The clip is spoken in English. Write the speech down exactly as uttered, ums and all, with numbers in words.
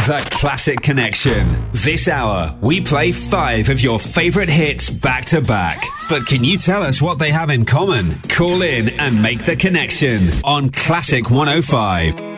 The Classic Connection. This hour, we play five of your favourite hits back to back. But can you tell us what they have in common? Call in and make the connection on Classic one oh five.